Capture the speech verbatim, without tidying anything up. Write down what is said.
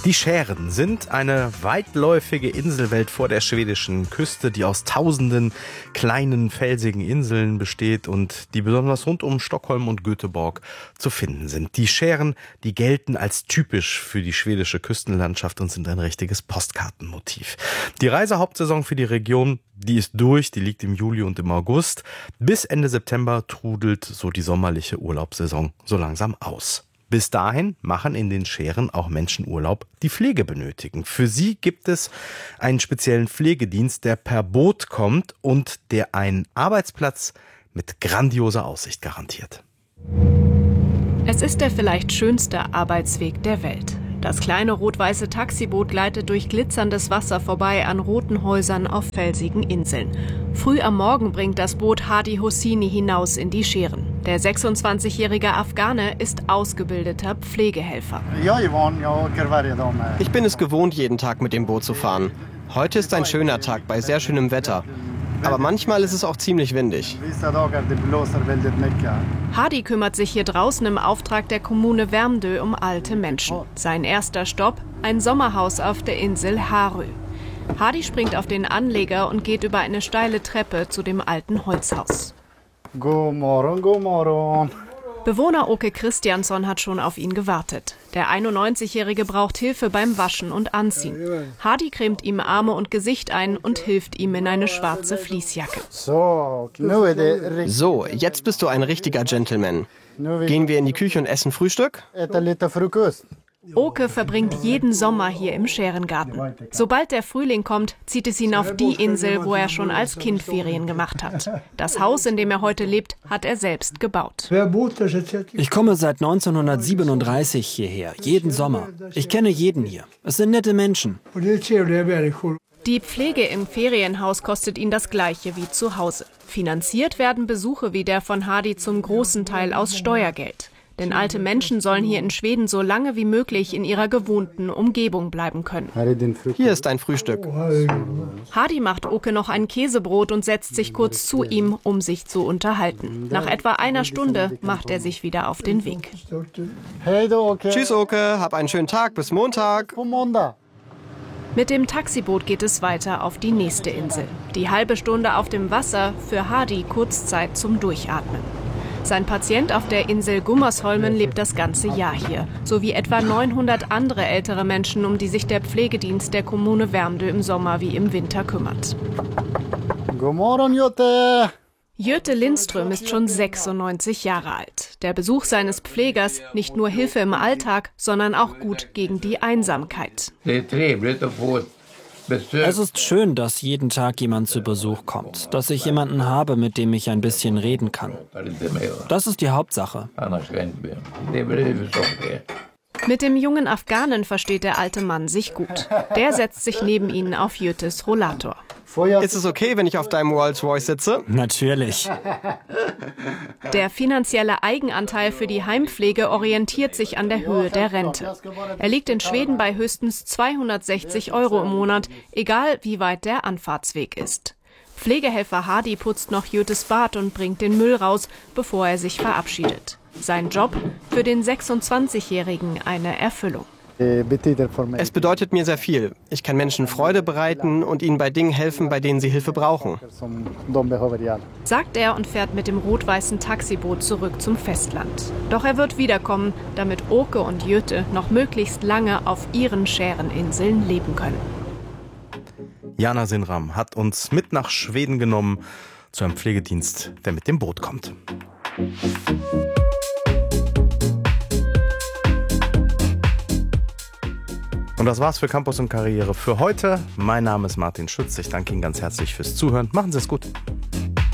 Die Schären sind eine weitläufige Inselwelt vor der schwedischen Küste, die aus tausenden kleinen felsigen Inseln besteht und die besonders rund um Stockholm und Göteborg zu finden sind. Die Schären, die gelten als typisch für die schwedische Küstenlandschaft und sind ein richtiges Postkartenmotiv. Die Reisehauptsaison für die Region, die ist durch, die liegt im Juli und im August. Bis Ende September trudelt so die sommerliche Urlaubssaison so langsam aus. Bis dahin machen in den Schären auch Menschen Urlaub, die Pflege benötigen. Für sie gibt es einen speziellen Pflegedienst, der per Boot kommt und der einen Arbeitsplatz mit grandioser Aussicht garantiert. Es ist der vielleicht schönste Arbeitsweg der Welt. Das kleine rot-weiße Taxiboot gleitet durch glitzerndes Wasser vorbei an roten Häusern auf felsigen Inseln. Früh am Morgen bringt das Boot Hadi Hosseini hinaus in die Schären. Der sechsundzwanzigjährige Afghane ist ausgebildeter Pflegehelfer. Ich bin es gewohnt, jeden Tag mit dem Boot zu fahren. Heute ist ein schöner Tag bei sehr schönem Wetter. Aber manchmal ist es auch ziemlich windig. Hadi kümmert sich hier draußen im Auftrag der Kommune Värmdö um alte Menschen. Sein erster Stopp, ein Sommerhaus auf der Insel Harö. Hadi springt auf den Anleger und geht über eine steile Treppe zu dem alten Holzhaus. God morgon, god morgon. Bewohner Åke Christiansson hat schon auf ihn gewartet. Der einundneunzigjährige braucht Hilfe beim Waschen und Anziehen. Hadi cremt ihm Arme und Gesicht ein und hilft ihm in eine schwarze Fließjacke. So, So, jetzt bist du ein richtiger Gentleman. Gehen wir in die Küche und essen Frühstück? äta lite frukost. Åke verbringt jeden Sommer hier im Schärengarten. Sobald der Frühling kommt, zieht es ihn auf die Insel, wo er schon als Kind Ferien gemacht hat. Das Haus, in dem er heute lebt, hat er selbst gebaut. Ich komme seit neunzehnhundertsiebenunddreißig hierher, jeden Sommer. Ich kenne jeden hier. Es sind nette Menschen. Die Pflege im Ferienhaus kostet ihn das Gleiche wie zu Hause. Finanziert werden Besuche wie der von Hadi zum großen Teil aus Steuergeld. Denn alte Menschen sollen hier in Schweden so lange wie möglich in ihrer gewohnten Umgebung bleiben können. Hier ist dein Frühstück. Hadi macht Åke noch ein Käsebrot und setzt sich kurz zu ihm, um sich zu unterhalten. Nach etwa einer Stunde macht er sich wieder auf den Weg. Hej då, Åke. Tschüss, Åke. Hab einen schönen Tag. Bis Montag. På måndag. Mit dem Taxiboot geht es weiter auf die nächste Insel. Die halbe Stunde auf dem Wasser, für Hadi Kurzzeit zum Durchatmen. Sein Patient auf der Insel Gummersholmen lebt das ganze Jahr hier, sowie etwa neunhundert andere ältere Menschen, um die sich der Pflegedienst der Kommune Värmdö im Sommer wie im Winter kümmert. God morgon, Jutta. Göte Lindström ist schon sechsundneunzig Jahre alt. Der Besuch seines Pflegers nicht nur Hilfe im Alltag, sondern auch gut gegen die Einsamkeit. Es ist schön, dass jeden Tag jemand zu Besuch kommt, dass ich jemanden habe, mit dem ich ein bisschen reden kann. Das ist die Hauptsache. Mit dem jungen Afghanen versteht der alte Mann sich gut. Der setzt sich neben ihn auf Götes Rollator. Ist es okay, wenn ich auf deinem Rolls-Royce sitze? Natürlich. Der finanzielle Eigenanteil für die Heimpflege orientiert sich an der Höhe der Rente. Er liegt in Schweden bei höchstens zweihundertsechzig Euro im Monat, egal wie weit der Anfahrtsweg ist. Pflegehelfer Hadi putzt noch Götes Bad und bringt den Müll raus, bevor er sich verabschiedet. Sein Job für den sechsundzwanzigjährigen eine Erfüllung. Es bedeutet mir sehr viel. Ich kann Menschen Freude bereiten und ihnen bei Dingen helfen, bei denen sie Hilfe brauchen. Sagt er und fährt mit dem rot-weißen Taxiboot zurück zum Festland. Doch er wird wiederkommen, damit Åke und Göte noch möglichst lange auf ihren Schäreninseln leben können. Jana Sinram hat uns mit nach Schweden genommen zu einem Pflegedienst, der mit dem Boot kommt. Und das war's für Campus und Karriere für heute. Mein Name ist Martin Schütz. Ich danke Ihnen ganz herzlich fürs Zuhören. Machen Sie es gut.